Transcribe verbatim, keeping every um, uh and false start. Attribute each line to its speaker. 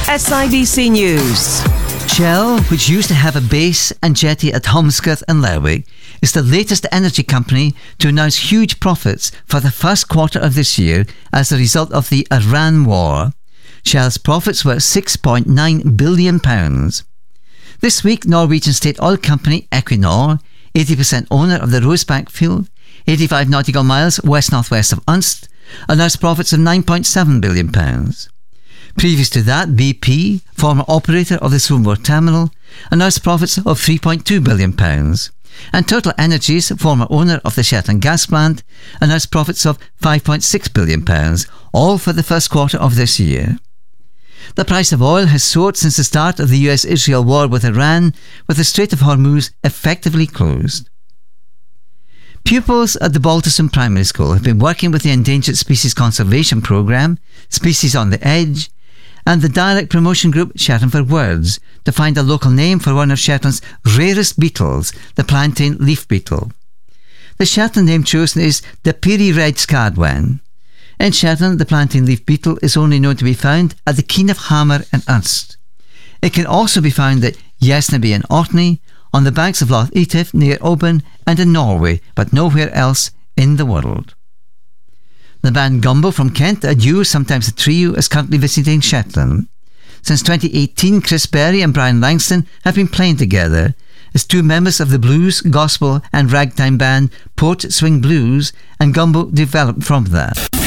Speaker 1: S I B C News.
Speaker 2: Shell, which used to have a base and jetty at Holmscott and Lerwick, is the latest energy company to announce huge profits for the first quarter of this year as a result of the Iran war. Shell's profits were six point nine billion pounds. This week, Norwegian state oil company Equinor, eighty percent owner of the Rosebank field, eighty-five nautical miles west-northwest of Unst, announced profits of nine point seven billion pounds. Previous to that, B P, former operator of the Swanboard Terminal, announced profits of three point two billion pounds. And Total Energies, former owner of the Shetland gas plant, announced profits of five point six billion pounds, all for the first quarter of this year. The price of oil has soared since the start of the U S Israel war with Iran, with the Strait of Hormuz effectively closed. Pupils at the Balterson Primary School have been working with the Endangered Species Conservation Programme, Species on the Edge, and the dialect promotion group Shetland for Words to find a local name for one of Shetland's rarest beetles, the plantain leaf beetle. The Shetland name chosen is the Peary Red Scardwen. In Shetland, the plantain leaf beetle is only known to be found at the Keen of Hammer and Ernst. It can also be found at Yesnaby and Orkney, on the banks of Loch Etive near Oban, and in Norway, but nowhere else in the world. The band Gumbo from Kent, a duo, sometimes a trio, is currently visiting Shetland. Since twenty eighteen, Chris Berry and Brian Langston have been playing together as two members of the blues, gospel and ragtime band Port Swing Blues, and Gumbo developed from that.